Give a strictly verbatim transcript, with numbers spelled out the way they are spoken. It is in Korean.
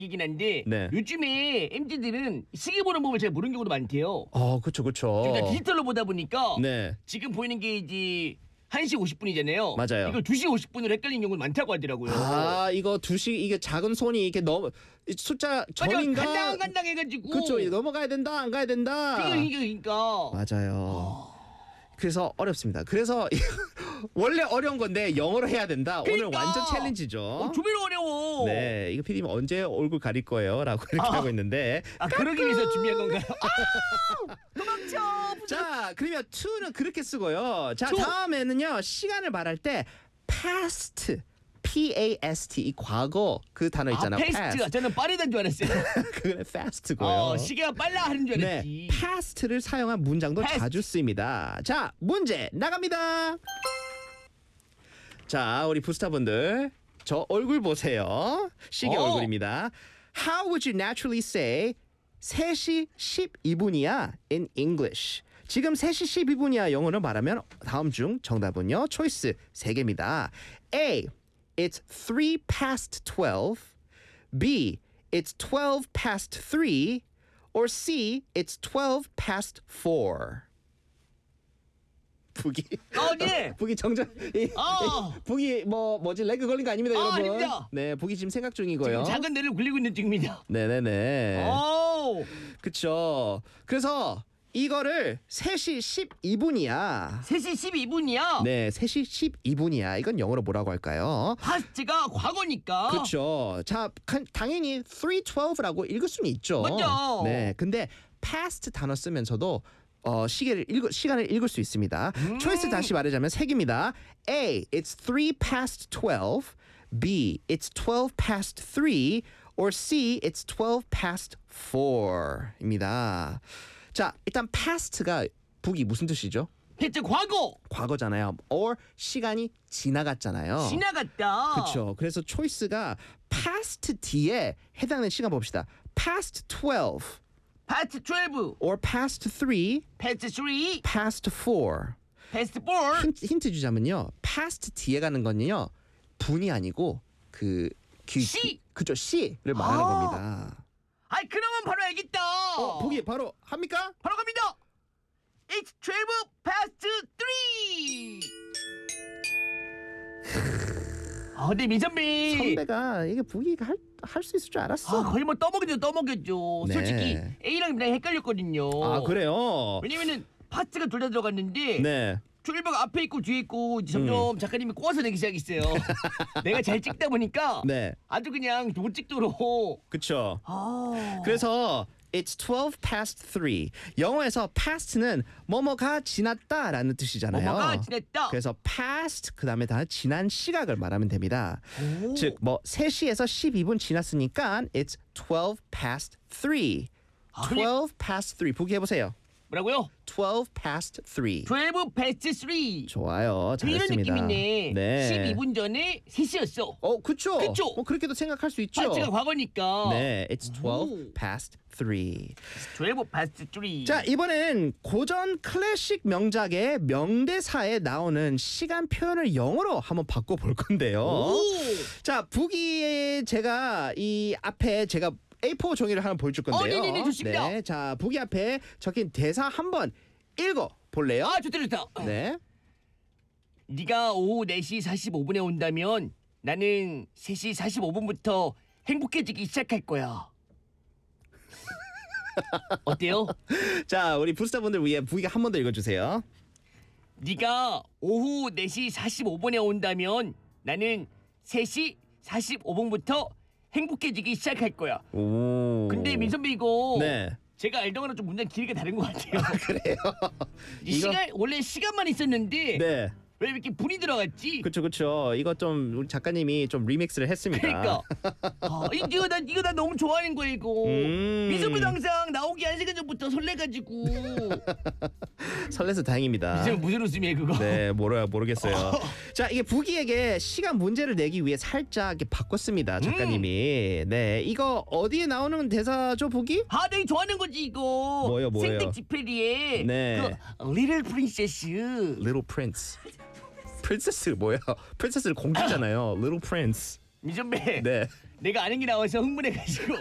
이긴 한데 네. 요즘에 엠지들은 시계 보는 법을 잘 모르는 경우도 많대요. 어, 그쵸, 그쵸. 그러니까 디지털로 보다 보니까 네. 지금 보이는 게 이제 한 시 오십 분이잖아요. 맞아요. 이걸 두 시 오십 분으로 헷갈리는 경우가 많다고 하더라고요. 아, 이거 두 시, 이게 작은 손이 이렇게 넘어, 이 숫자 점인가? 간당 간당 해가지고. 그쵸, 이거 넘어가야 된다, 안 가야 된다. 그러니까 그러니까. 맞아요. 그래서 어렵습니다. 그래서 원래 어려운 건데 영어로 해야 된다. 그러니까. 오늘 완전 챌린지죠. 어, 두 배로 어려워. 네, 이거 피디님 언제 얼굴 가릴 거예요? 라고 이렇게 아. 하고 있는데. 아 그러기 위해서 준비한 건가요? 아! 도망쳐. 자, 그러면 to는 그렇게 쓰고요. 자, to. 다음에는요. 시간을 말할 때 past, P-A-S-T 이 과거 그 단어 있잖아요. 아, 패스트가 저는 빠르다는 줄 알았어요. 그거는 fast고요. 어, 시계가 빨라 하는 줄 네, 알았지. past를 사용한 문장도 past. 자주 쓰입니다. 자, 문제 나갑니다. 자, 우리 부스터분들 저 얼굴 보세요. 시계 어. 얼굴입니다. How would you naturally say 세 시 십이 분이야 in English? 지금 세 시 십이 분이야 영어로 말하면 다음 중 정답은요. 초이스 세 개입니다. A. It's three past twelve. B. It's twelve past three. Or C. It's twelve past four. 북이 어, 네. 북이 정전 이, 어. 이, 북이 뭐 뭐지 레그 걸린 거 아닙니다, 아, 여러분. 아닙니다. 네, 북이 지금 생각 중이고요. 지금 작은 뇌를 굴리고 있는 중입니다. 네네네. 오. 그쵸. 그래서 이거를 세 시 십이 분이야. 세 시 십이 분이야. 네, 세 시 십이 분이야. 이건 영어로 뭐라고 할까요? 파스트가 과거니까. 그렇죠. 자, 간- 당연히 three twelve라고 읽을 수는 있죠. 맞죠. 네, 근데 past 단어 쓰면서도 어, 시계를 읽 시간을 읽을 수 있습니다. 초이스 다시 말하자면 세 개입니다. A. It's three past twelve. B. It's twelve past three. Or C. It's twelve past four입니다. 자, 일단 past가 북이 무슨 뜻이죠? 대체 과거. 과거잖아요. or 시간이 지나갔잖아요. 지나갔다. 그렇죠. 그래서 초이스가 past 뒤에 해당하는 시간 봅시다. past twelve 파스트 십이. or past three, 패스트 삼. past four. 패스트 사. 힌트, 힌트 주자면요. past 뒤에 가는 건요. 분이 아니고 그 그, 시. 그, 그죠. 시를 말하는 아. 겁니다. 아이 그러면 바로 알겠다. 어, 보기 바로 합니까? 바로 갑니다. It's twelve past three. 아, 근데 민선배. 선배가 이게 보기가 할 수 있을 줄 알았어. 아, 거의 뭐 떠먹였죠, 떠먹였죠. 네. 솔직히 A랑 B랑 헷갈렸거든요. 아, 그래요? 왜냐면은 파스가 둘 다 들어갔는데 네. 출발가 앞에 있고 뒤에 있고 이제 점점 작가님이 꼬아서 내기 시작했어요. 내가 잘 찍다 보니까 네. 아주 그냥 못 찍도록. 그쵸. 아. 그래서 It's twelve past three. 영어에서 past는 뭐뭐가 지났다라는 뜻이잖아요. 뭐뭐가 지났다. 그래서 past 그다음에 다 지난 시각을 말하면 됩니다. 오. 즉 뭐 세 시에서 십이 분 지났으니까 it's twelve past three. 아, 근데- twelve past three. 보기 해보세요. 뭐라고요? twelve past three. twelve past three. 좋아요. 이런 잘했습니다. 느낌이네. 네. 십이 분 전에 세 시였어. 어, 그쵸. 그쵸? 어, 그렇게도 생각할 수 있죠. 파스가 과거니까. 네, it's twelve 오. past three. twelve past three. 자, 이번엔 고전 클래식 명작의 명대사에 나오는 시간 표현을 영어로 한번 바꿔볼 건데요. 오. 자, 북이 제가 이 앞에 제가 에이 포 종이를 하나 보여줄 건데요. 어, 네네네, 좋습니다. 네, 자, 북이 앞에 적힌 대사 한번 읽어 볼래요? 아, 좋다 좋다. 네. 네가 오후 네 시 사십오 분에 온다면 나는 세 시 사십오 분부터 행복해지기 시작할 거야. 어때요? 자, 우리 부스터분들 위해 북이가 한 번 더 읽어주세요. 네가 오후 네 시 사십오 분에 온다면 나는 세 시 사십오 분부터 행복해지기 시작할 거야. 오. 근데 민선배 이거 네. 제가 알던 거랑 좀 문장 길이가 다른 것 같아요. 그래요. 이 시간 원래 시간만 있었는데 네. 왜 이렇게 분이 들어갔지? 그쵸, 그쵸. 이거 좀 우리 작가님이 좀 리믹스를 했습니다. 그러니까 아, 이거 나 이거 나 너무 좋아하는 거야 이거. 음. 민선배도 항상 나오기 한 시간 전부터 설레가지고. 설레서 다행입니다. 민선배 무슨 웃음이에요 그거? 네, 모르 모르겠어요. 자, 이게 북이에게 시간 문제를 내기 위해 살짝 이렇게 바꿨습니다, 작가님이. 네, 이거 어디에 나오는 대사죠, 북이? 아, 내가 좋아하는 거지 이거. 뭐요, 뭐요? 생텍 지페리에 네. 그 Little Princess. Little Prince. 프린세스 뭐야? 프린세스는 공주잖아요. Little Prince. 민선배. 네. 내가 아는 게 나와서 흥분해가지고.